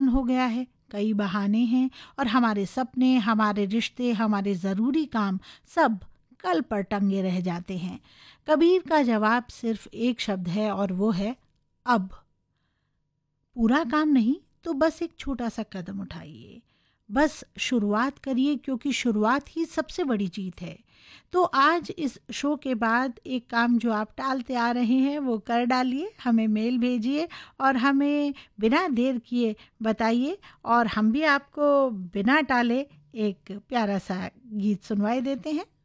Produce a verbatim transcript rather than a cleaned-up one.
हो गया है, कई बहाने हैं और हमारे सपने, हमारे रिश्ते, हमारे ज़रूरी काम सब कल पर टंगे रह जाते हैं। कबीर का जवाब सिर्फ एक शब्द है और वो है अब। पूरा काम नहीं तो बस एक छोटा सा कदम उठाइए, बस शुरुआत करिए, क्योंकि शुरुआत ही सबसे बड़ी जीत है। तो आज इस शो के बाद एक काम जो आप टालते आ रहे हैं वो कर डालिए, हमें मेल भेजिए और हमें बिना देर किए बताइए, और हम भी आपको बिना टाले एक प्यारा सा गीत सुनवाई देते हैं।